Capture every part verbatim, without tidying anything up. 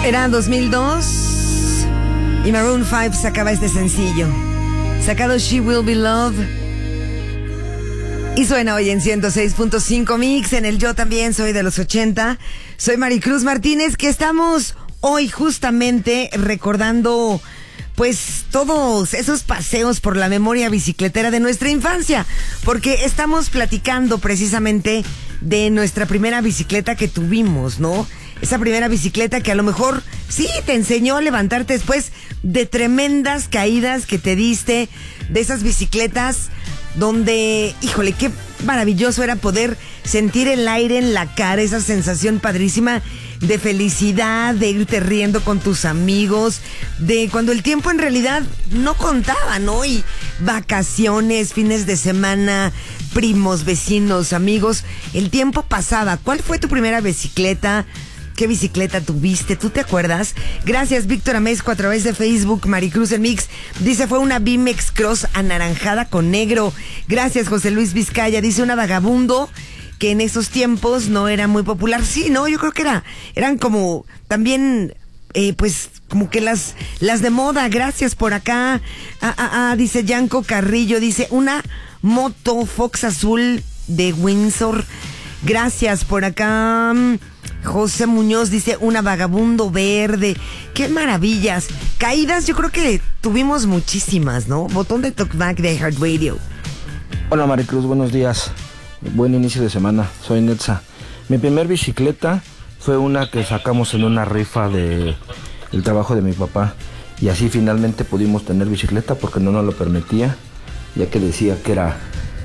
Era dos mil dos y Maroon cinco sacaba este sencillo, sacado She Will Be Loved, y suena hoy en ciento seis punto cinco Mix. En el Yo También Soy de los ochenta. Soy Maricruz Martínez, que estamos hoy justamente recordando pues todos esos paseos por la memoria bicicletera de nuestra infancia, porque estamos platicando precisamente de nuestra primera bicicleta que tuvimos, ¿no? Esa primera bicicleta que a lo mejor sí te enseñó a levantarte después de tremendas caídas que te diste, de esas bicicletas donde, híjole, qué maravilloso era poder sentir el aire en la cara, esa sensación padrísima de felicidad, de irte riendo con tus amigos, de cuando el tiempo en realidad no contaba, ¿no? Y vacaciones, fines de semana, primos, vecinos, amigos, el tiempo pasaba. ¿Cuál fue tu primera bicicleta? ¿Qué bicicleta tuviste? ¿Tú te acuerdas? Gracias, Víctor Amezco, a través de Facebook. Maricruz en Mix dice, fue una B M X Cross anaranjada con negro. Gracias, José Luis Vizcaya. Dice, una Vagabundo, que en esos tiempos no era muy popular. Sí, no, yo creo que era, eran como también, eh, pues, como que las, las de moda. Gracias por acá. Ah, ah, ah, dice Yanko Carrillo, dice, una moto Fox azul de Windsor. Gracias por acá. José Muñoz dice, una Vagabundo verde. ¡Qué maravillas! Caídas, yo creo que tuvimos muchísimas, ¿no? Botón de talkback de Heart Radio. Hola Maricruz, buenos días. Buen inicio de semana. Soy Netza. Mi primer bicicleta fue una que sacamos en una rifa de el trabajo de mi papá. Y así finalmente pudimos tener bicicleta porque no nos lo permitía, ya que decía que era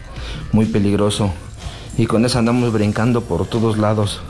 muy peligroso. Y con esa andamos brincando por todos lados.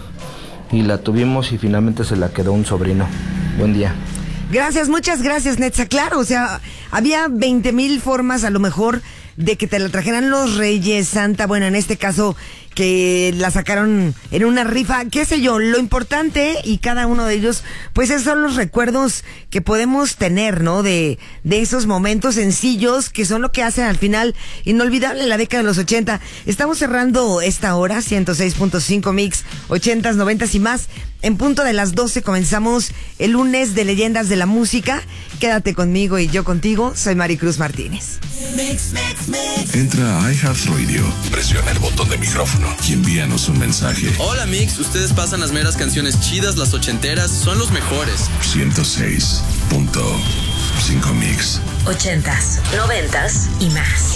Y la tuvimos y finalmente se la quedó un sobrino. Buen día. Gracias, muchas gracias, Netza. Claro, o sea, había veinte mil formas a lo mejor de que te la trajeran los Reyes, Santa, bueno, en este caso que la sacaron en una rifa, qué sé yo. Lo importante, y cada uno de ellos, pues esos son los recuerdos que podemos tener, ¿no? De, de esos momentos sencillos que son lo que hacen al final inolvidable la década de los ochenta. Estamos cerrando esta hora, ciento seis punto cinco Mix, ochentas, noventas y más. En punto de las doce comenzamos el lunes de Leyendas de la Música. Quédate conmigo y yo contigo. Soy Maricruz Martínez. Mix, mix, mix. Entra a iHeartRadio, presiona el botón de micrófono y envíanos un mensaje. Hola Mix, ustedes pasan las meras canciones chidas, las ochenteras, son los mejores. ciento seis punto cinco Mix. Ochentas, noventas y más.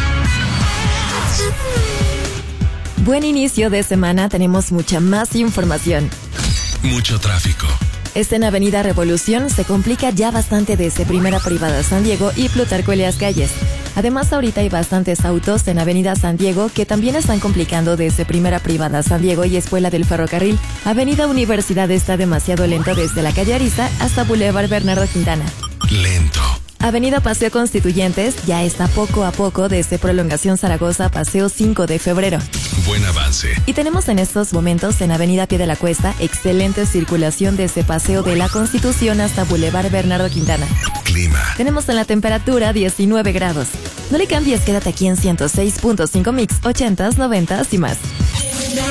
Buen inicio de semana, tenemos mucha más información. Mucho tráfico. Esta en Avenida Revolución se complica ya bastante desde Primera Privada San Diego y Plutarco Elías Calles. Además, ahorita hay bastantes autos en Avenida San Diego que también están complicando desde Primera Privada San Diego y Escuela del Ferrocarril. Avenida Universidad está demasiado lento desde la calle Ariza hasta Boulevard Bernardo Quintana. Lento. Avenida Paseo Constituyentes ya está poco a poco desde Prolongación Zaragoza, Paseo cinco de febrero. Buen avance. Y tenemos en estos momentos en Avenida Pie de la Cuesta excelente circulación desde Paseo de la Constitución hasta Boulevard Bernardo Quintana. Clima. Tenemos en la temperatura diecinueve grados. No le cambies, quédate aquí en ciento seis punto cinco Mix, ochentas, noventas y más.